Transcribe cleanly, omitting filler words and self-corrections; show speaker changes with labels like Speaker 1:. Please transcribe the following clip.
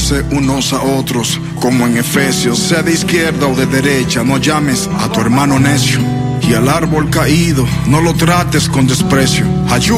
Speaker 1: amarse unos a otros, como en Efesios, sea de izquierda o de derecha, no llames a tu hermano necio. Y al árbol caído, no lo trates con desprecio. Ayúdalo.